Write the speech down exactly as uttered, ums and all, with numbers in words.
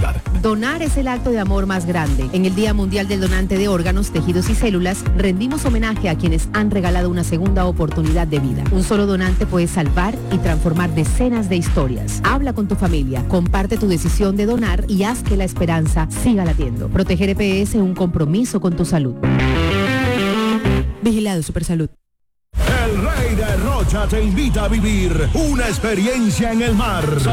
ayudar. Donar es el acto de amor más grande. En el Día Mundial del Donante de Órganos, Tejidos y Células, rendimos homenaje a quienes han regalado una segunda oportunidad de vida. Un solo donante puede salvar y transformar decenas de historias. Habla con tu familia, comparte tu decisión de donar y haz que la esperanza siga latiendo. Proteger E P S es un compromiso con tu salud. Vigilado Supersalud. El Rey de Rocha te invita a vivir una experiencia en el mar.